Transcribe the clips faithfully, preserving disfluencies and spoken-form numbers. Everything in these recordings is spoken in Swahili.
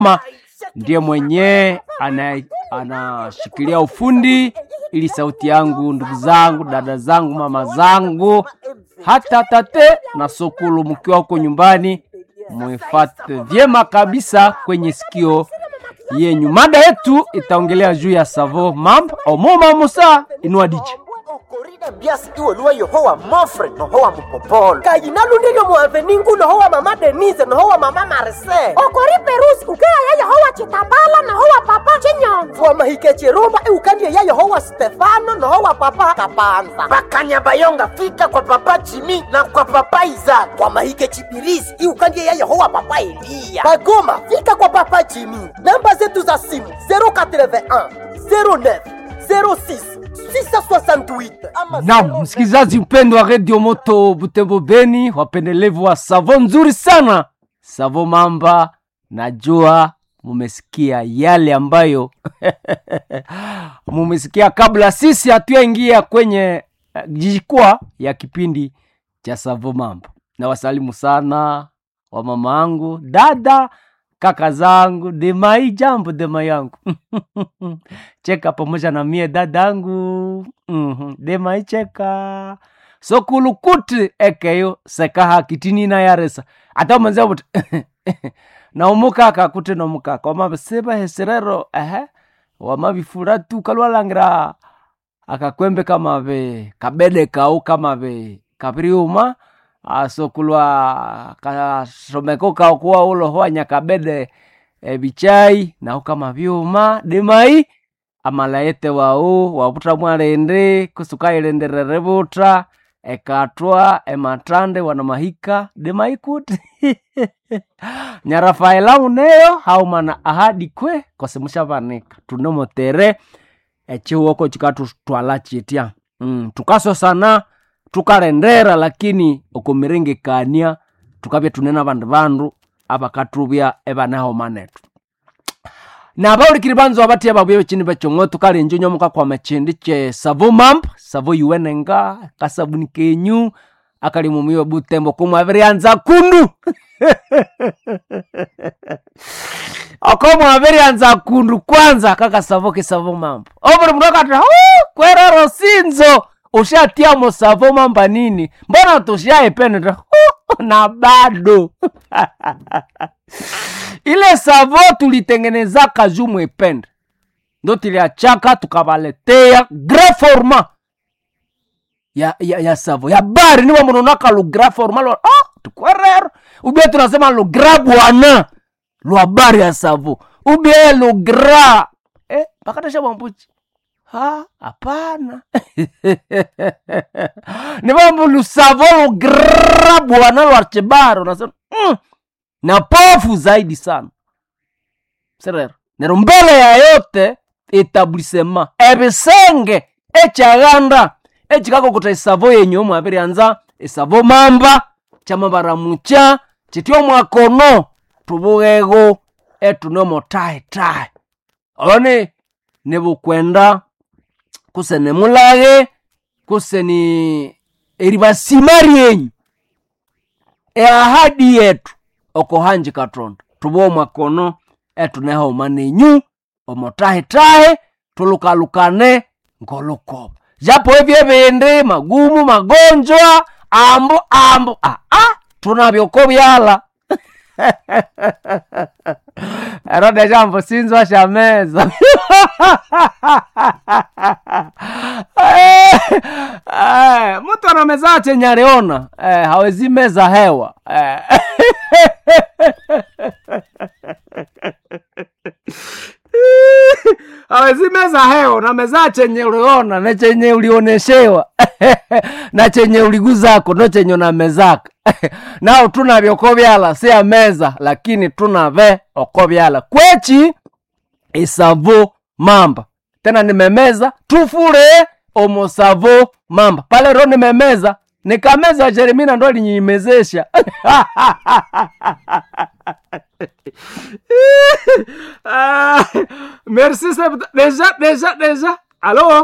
ndiye mwenye ana anashikilia ufundi ili sauti yangu, ndugu zangu, dada zangu, mama zangu, hata tate na sokulu mkiwa huko nyumbani muifate vyema kabisa kwenye sikio yenyu. Mada yetu itaongelea juu ya Savo Mambo Omoma Musa Inuadije. Korida biasi iwe luwa yohowa mofre nohowa mupopolo kajinalu ndiyo muaveningu nohowa mama Denise nohowa mama Marcel okori perusi ukea ya yohowa Chitambala nohowa papa Chinyonzo wa mahike chirumba iukandiye ya yohowa Stefano nohowa papa Kapanza bakanya bayonga fika kwa papa Jimmy na kwa papa Isaac wa mahike chibirisi iukandiye ya yohowa papa Elia Bagoma fika kwa papa Jimmy. Namba zetu za simu zero eight one zero nine zero six six six huit. Naam, msikizaji mpendo wa Radio Moto Butembo Beni, wapendelevu wa Savo nzuri sana Savo Mamba, najua mumesikia yale ambayo mumesikia kabla sisi hatuyaingia kwenye uh, jikwa ya kipindi cha Savo Mamba. Na wasalimu sana wa mama angu, dada, kaka zangu, demai jambo demai yangu. Cheka pamoja na mie dadangu. Mhm. Demai cheka. Sokulukuti ekeyo sekaha kitini na yaresa. Ata mwanzia buti. Na umukaka kute na umukaka. Wama seba heserero. Eh. Wama bifuratu kalwalangira. Akakwembe kama be. Kabede kao kama be. Kapriuma. Asokulwa kasomeko kao kuwa ulo hoa nyakabede e, bichai na ukama vyuma demai amalaete wao waputa mwarende kusukai renderere butra ekatwa ematrande wanamahika demai kuti nyarafaela uneyo haumana ahadi kwe kosemusha vanika tunomotere echiwoko chikatu twalachitia mm, tukaso sana tukarendera lakini okomerenge kania tukabya tunena bandu bandu abakatubya ebanaho manetu na bauli kiribanzo abati ababuye chini bachongo tukalenjo nyomuka kwa machindi che Savo Mambo Savo yuwenenga kasabuni kenyu akali mumiyo Butembo kumwaverianza kundu akomo averianza kundu kwanza kaka Savo ke Savo Mambo obere mnakata oh kwerero sinzo ushatia mo Savo Mamba nini? Mbona tushaipenda oh, na bado. Ile Savo tulitengeneza kajumu ipenda. Ndo tuliachaka tukabaletea grand format ya ya ya Savo. Ya bari ni wamononaka lo grand format lo ah tukwerero. Ubie tunasema lo grand bwana. Lo bari ya Savo. Ubie lo grand eh bakata shabambuchi. Ha, hapana. Ni mambo lu Savo lo grabu wanalo archibaro nasema mm, na pofu zaidi sana. Serero. Nero mbele ya yote etablissement ebisenge echaganda echikako kuta Savo yenyo mwabiri anza Savo Mamba chama baramucha chityo mwakono tubugego etunomo tai tai. One nebo kwenda kusene mulage kuseni eribasimari yenyu e ahadi yetu okohanji katrondo tubo makono etu neho manenyu omotahe tahe tulukalukane ngoluko japo evye bende magumu magonjwa ambo ambo ah ah tunabyoko byala Erode jambo sinzwa shameza. Eh, mtu anameza chenye aliona, eh, hawezi meza hewa. Eh. Hawezi meza hewa, na meza chenye uliona, na chenye ulioneshewa. Na chenye uliguzako, no chenye unamezaka. Nao tunavyo kobyala, siya meza, lakini tunave okobyala. Kwechi, Savo Mamba. Tena nimemeza, tufure omo Savo Mamba. Pale ro nimemeza, nikameza Jeremina ndo alinyimezesha. Merci, c'est déjà, déjà, déjà. Allô?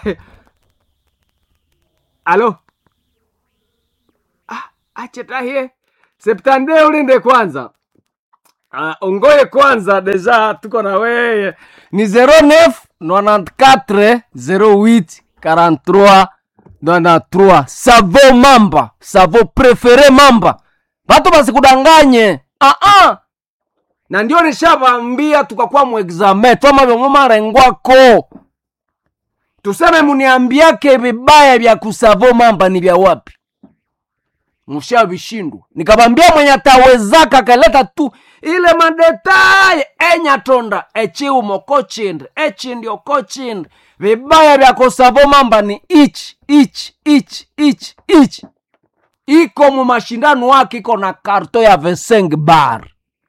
Allô? Ah, acheta hie. Septande ulinde kwanza. Ah, ongoye kwanza deja tuko na wewe. Ni zero neuf quatre zero huit quarante-trois quatre-vingt-treize. Savo Mamba, savo préféré Mamba. Watu basikudanganye. Ah ah. Na ndio nishawaambia tukakuwa mu examen. Toma vyo mama ngwako. Tuseme muniambiake vibaya vya kusavo Mamba ni vya wapi? Msha vishindwa. Nikabambia mwenye atawezaka kaleta tu ile madetaye enya tonda echi umoko chinde echi ndio kochinde. Vibaya vya kusavo Mamba ni ich ich ich ich ich. Iko mu mashindano wake iko na karto ya vingt-cinq bar.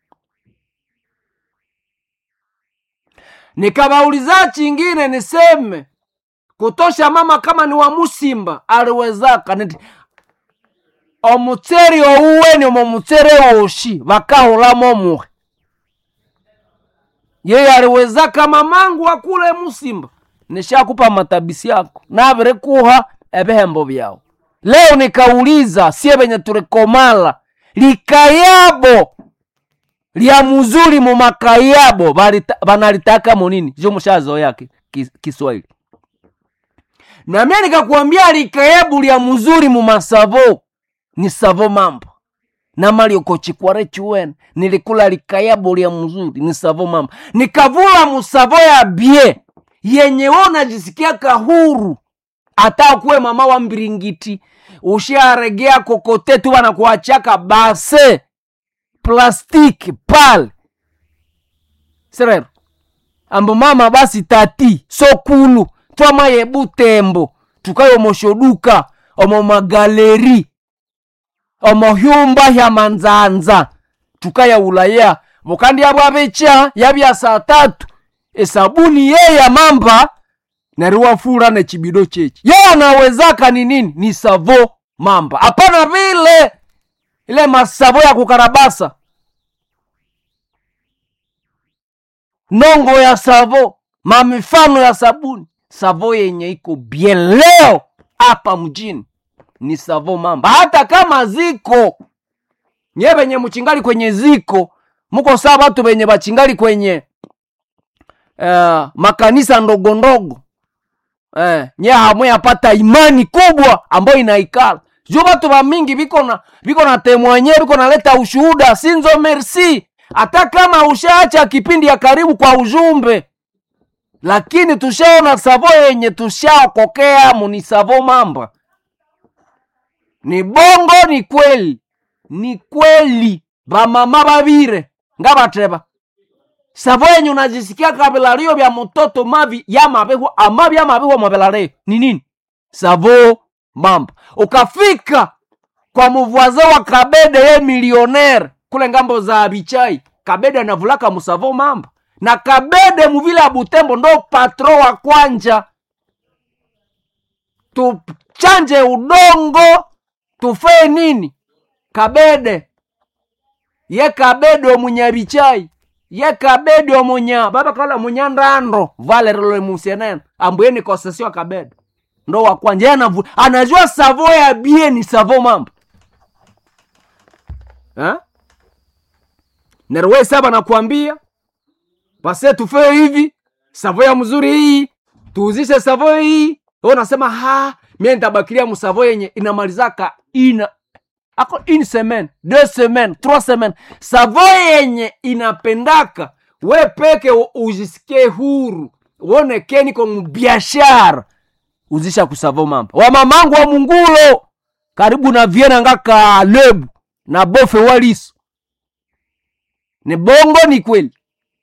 Nikabauliza chingine niseme kutosha mama kama ni wa Musimba aliwezaka niti omutseri ouwe ni omutseri oshi vakahola momuhe. Yeye aliwezaka mamangu wa kule Musimba. Nishakupa matabisi yako na vile kuha ebehembo vyao. Leo nikauliza sie benye tulikomala likayabo lia muzuri mu makayabo banalitaka monini jo mushazo yake Kiswahili. Na mimi nikakwambia likayabu lia muzuri mu masavo ni Savo Mamba. Na mali ukochikware chuwen nilikula likayabu lia muzuri ni Savo Mamba. Nikavula musavo ya bie yenye wona jisikia kahuru. Ata kuwe mama wa mbiringiti usharegea kokote tu wana kuachaka base plastiki pale serero ambo mama basi tati sokulu twama yebu tembo tukayo moshoduka omo magaleri omo hyumba ya manzanza tukaya ulaya mukandi yabwa becha yabya saa tatu esabuni ye ya Mamba nariwa fura na chibido chechi. Yeye anawezaka ni nini? Ni Savo Mamba. Hapana vile ile masavo ya kukarabasa. Nongo ya Savo, mamifano ya sabuni. Savo yenye iko bien leo hapa mjini ni Savo Mamba. Hata kama ziko nye benye mchingali kwenye ziko, muko saa watu benye bachingali kwenye uh, makanisa ndogo ndogo. Eh, nye hamwe yapata imani kubwa ambayo inaikala. Jo watu ba mingi biko na biko na temwanye biko na leta ushuhuda sinzo merci. Hata kama ushaacha kipindi ya karibu kwa ujumbe. Lakini tushaona Savo yenye tushaokokea mu ni Savo Mamba. Ni bongo ni kweli. Ni kweli. Ba mama babire ngaba treba. Savo yenye unajisikia kabelario vya mtoto mavi ya mabehu amavi ya mabehu mabelario ni nini? Savo Mamba. Ukafika kwa mvuaze wa Kabede ye milioner kule ngambo za Abichai, Kabede anavulaka mu Savo Mamba. Na Kabede muvile Abutembo ndo patro wa kwanja. Tuchanje udongo tufe nini? Kabede ye Kabede wa Munyabichai ye Kabede wa munya baba kala munyandando vale role musienen ambueni kosesio Kabede ndo wa kwanje anavu anajua Savo ya bie ni Savo Mamba. Eh? Nerwe saba nakuambia pase tufe hivi Savo ya mzuri hii tuuzishe Savo hii. Wewe unasema ha mimi nitabakilia mu Savo yenye inamalizaka ina ako une semaine, deux semaines, trois semaines. Savo yenye inapendaka we peke ujisikie huru. Uone keni kwa biashara uzisha ku Savo Mamba. Wa mamangu wa Mungulo karibu na Viena ngaka Lebu na Bofe Waliso. Ni bongo ni kweli.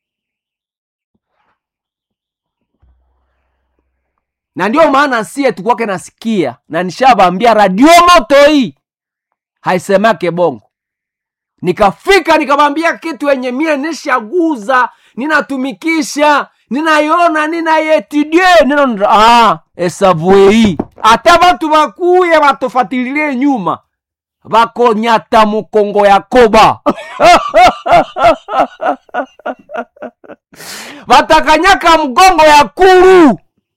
Na ndio maana sie tukwake nasikia na nishawaambia radio moto hii haisemake bongo. Nikafika nikamwambia kitu yenye mie nishaguza, ninatumikisha, ninaiona, ninayetidie, nina ah, esavwe hii. Hata watu wakuye watufatililie nyuma. Wako nyata mukongo ya koba. Watakanyaka mgongo ya kuru.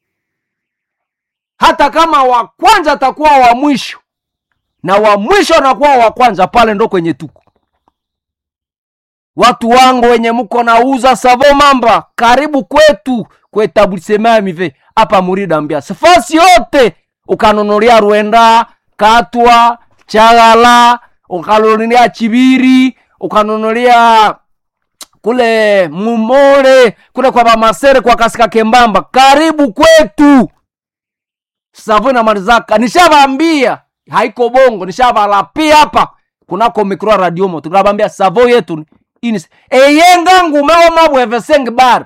Hata kama wa kwanza atakuwa wa mwisho. Na wa mwisho anakuwa wa kwanza pale ndo kwenye tuko. watu wangu wenye mko nauza Savo Mamba, karibu kwetu kwa etablissement mive hapa Murida Mbia. Safasi yote ukanunulia Rwenda, Katwa, Chagala, ukanunulia Chibiri, ukanunulia kule Mumore, kule kwa Bamasere, kwa Kasika Kembamba, karibu kwetu. Savo na marizaka nishawaambia haiko bongo, nishavalapia hapa kunako mikro radio mo tunabambia Savo yetu ini eyenga ngumewa mabweve seng bar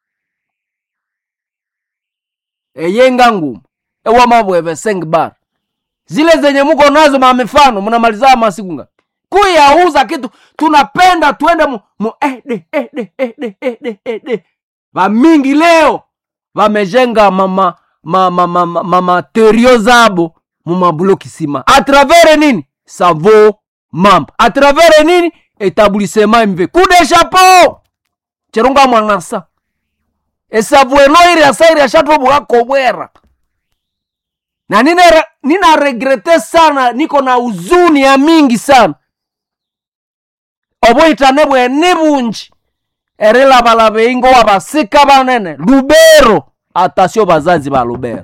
eyenga ngume ewa mabweve seng bar zile zenye muko nazo ma mifano mnamaliza masikunga kuyauza kitu tunapenda tuende mu, mu eh de eh de eh de eh de eh de ba mingi leo wamejenga mama mama mama mama terio zabo mu mabloki sima a travers nini Savo Mamba, a travers nini etablissement mve coup de chapeau cherunga mwanasa esavwe no iri asairi ashato bwako bwera na nina nina regrete sana, niko na uzuni ya mingi sana obo itanebwe nibunji erela balabe ingo wabasika banene Lubero, atasio bazazi ba Lubero,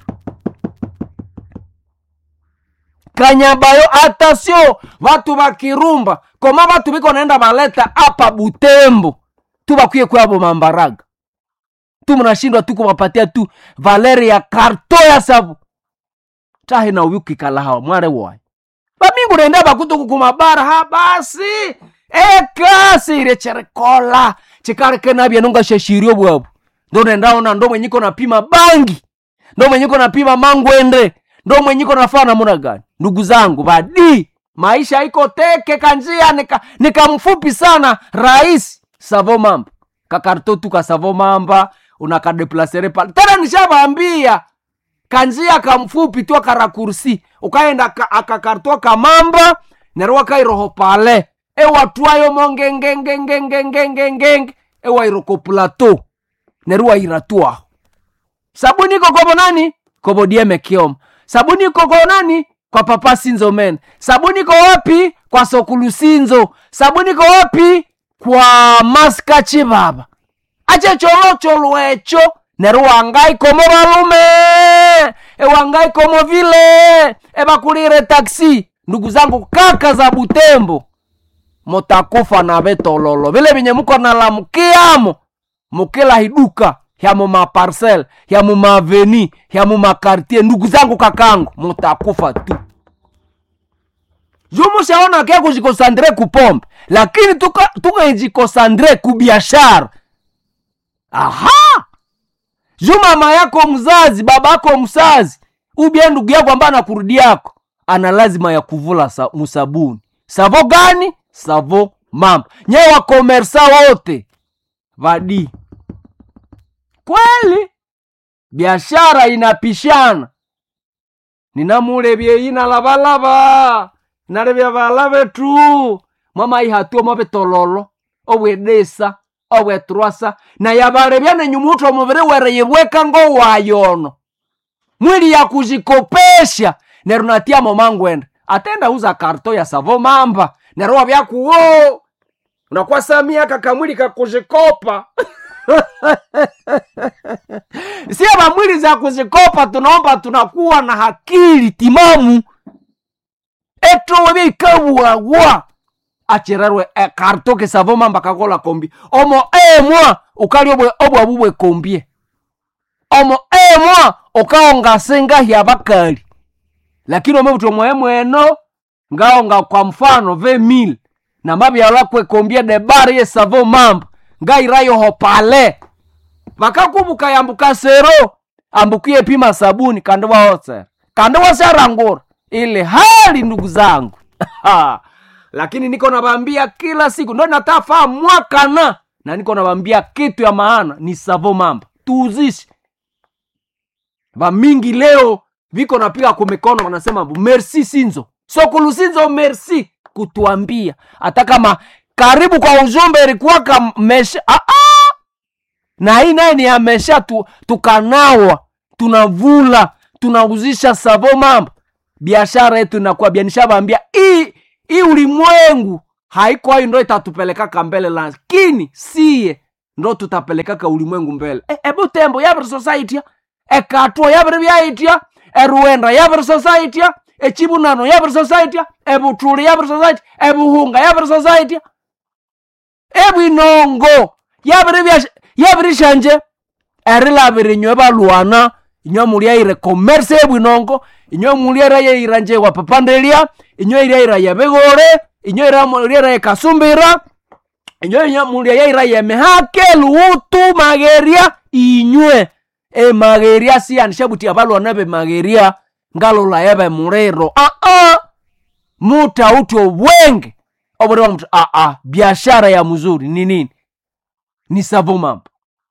Kanyabayo atasio watu bakirumba koma watu biko naenda baleta hapa Butembo tu bakuye kwa abo Mambaraga tu mnashindwa tu kuwapatia tu Valeri ya karto ya Savo tahe na uyuki kalahawa mware wai bamingu nenda bakutu kukumabara ha basi eka sire cherekola chikareke nabia nunga sheshirio bwabu ndo nenda ona ndo mwenyiko napima bangi ndo mwenyiko napima mangwende ndo mwenyiko nafana muna gani. Ndugu zangu badi maisha iko teke kanjia nika, nika mfupi sana rais Savo Mamba kakarto tu ka Savo Mamba unakadeplasere pale tena nishabaambia kanjia kamfupi tu akarakursi ukaenda akakarto ka Mamba nerwa kairoho pale e watu ayo mongengengengengengengeng e wairoko plateau nerwa iratua sabuni kokobo nani kobo dieme kiom sabuni koko nani kwa Papa Sinzo men sabuni ko wapi kwa Sokulu Sinzo sabuni ko wapi kwa Maska Chibaba ache cholo cholo echo nerwa ngai komo balume e wangai komo vile e bakulire taxi. Ndugu zangu kaka za Butembo motakufa na betololo vile binye muko na lamukiamo mukela hiduka ya muma parcel ya muma aveni ya muma quartier. Ndugu zangu kakangu motakufa tu. Jumu shaona kia kujikosandre kupombe lakini tuka tuka njikosandre kubiashara. Aha! Juma mama yako mzazi, baba yako mzazi, ubia ndugu yako ambaye anakurudi yako ana lazima ya kuvula sa, musabuni. Savo gani? Savo Mamba. Nyewe wa komersa wote vadi kweli biashara inapishana. Ninamule bie ina labalaba narebya balave tu mama ihatuo mobe tololo obwedesa obwetrwasa na yabarebya na nyumuto mubere were yebweka ngo wayono mwili ya kujikopesha nerunatia momangwenda atenda uza karto ya Savo Mamba nerwa byaku wo unakuwa samia kakamwili kakujikopa. Siya mwili za kujikopa tunaomba tunakuwa na akili timamu eto webe ikawa wa achirarwe e karto ke Savo Mamba kakola kombi omo e mwa ukali obwe obwe abubwe kombie omo e mwa ukaonga senga ya bakali lakini omebuto mwemweno ngaonga kwa mfano vingt mille na mabi ya lakwe kombie de bari ye Savo Mamba ngai rayo hopale bakakubuka yambuka sero ambukie pima sabuni kandowa hose kandowa sarangora ile hali ndugu zangu. Lakini niko nabambia kila siku ndo natafa mwaka na na niko nabambia kitu ya maana ni Savo Mamba tuuzishi ba mingi leo viko napiga kwa mikono wanasema merci Sinzo Sokulu Sinzo merci kutuambia hata kama karibu kwa ujumbe ilikuwa kama mesha ah ah na hii naye ni amesha tu, tukanawa tunavula tunauzisha Savo Mamba biashara yetu inakuwa bianisha baambia hii hii ulimwengu haiko hayo ndo itatupeleka mbele, lakini siye ndo tutapeleka ulimwengu mbele. E, ebu tembo yabere society e katwa yabere byaitia e Ruenda yabere society e Chibunano yabere society e Butuli yabere society e Buhunga yabere society e Bwinongo yabere bya yabere shanje erila bere nywe baluana inyo mulia ire commerce e Bwinongo inyo mulia raye iranje wa papandelia inyo ire ira ya Begore inyo ira mulia raye Kasumbira inyo inyo mulia ya ira ya Mehake Luutu Mageria inywe e Mageria si anishabuti abaluana be Mageria ngalo la yaba murero ah ah muta uto bwenge obore wa mtu ah ah biashara ya mzuri ni nini? Ni Savo Mamba.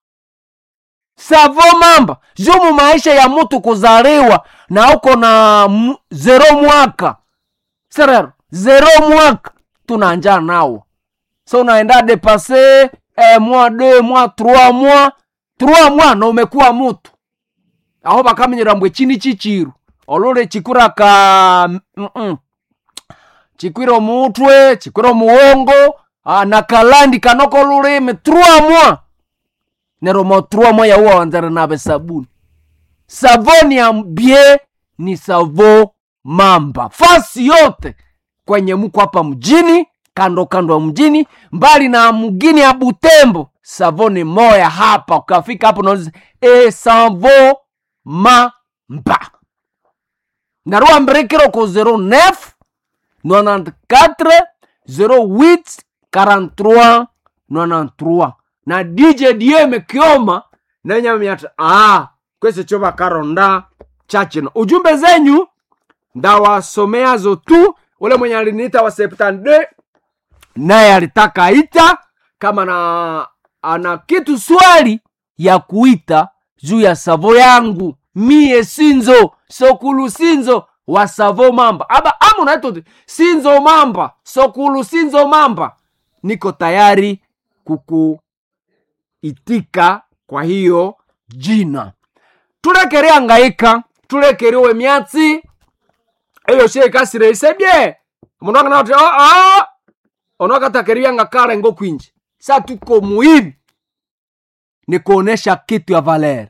Savo Mamba jumu maisha ya mtu kuzaliwa na uko na m- zero mwaka serero zero mwaka tunanja nao, so unaenda depasser eh, mois deux mois trois mois trois mois na umekuwa mtu aho bakamenyera mbwe chini chichiru olole chikura ka mm -mm. chikwiro mutwe chikwiro muongo ah, na kalandi kanoko lulime trois mois nero mo trois mois ya uwa wanzara nabe sabuni savoni ya mbie ni Savo Mamba fasi yote kwenye muko hapa mjini kando kando wa mjini mbali na mgini ya Butembo savoni moya hapa ukafika hapo unaona e Savo Mamba narua mbrekero ko zero neuf quatre zero huit quarante-trois quatre-vingt-treize na D J Diem Kioma na nyamiata ah kwese choba karonda chachino ujumbe zenyu ndawasomeazo tu. Ule mwenye aliniita wa septande naye alitaka ita kama na ana kitu swali ya kuita juu ya Savo yangu mie Sinzo Sokulu Sinzo wa Savo Mamba aba amu naito Sinzo Mamba Sokulu Sinzo Mamba, niko tayari kuku itika kwa hiyo jina. Tulekere angaika tulekerewe miatsi eyo sheka sire sebye munanga na ati ah ah onoka takeria ngakara ngo kwinji sa tuko muhimu ni kuonesha kitu ya valer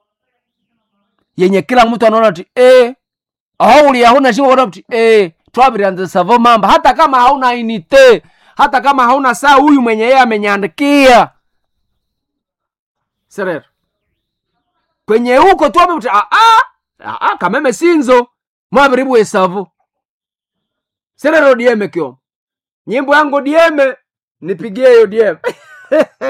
yenye kila mtu anaona ati eh hauli hauna shimo wana ati eh twabiranze Savo Mamba hata kama hauna inite hata kama hauna saa huyu mwenye yeye amenyandikia serero kwenye huko tu ame ah ah ah kameme Sinzo mwabiribu e Savo serero Diem Kioma nyimbo yangu Diem nipigie hiyo Diem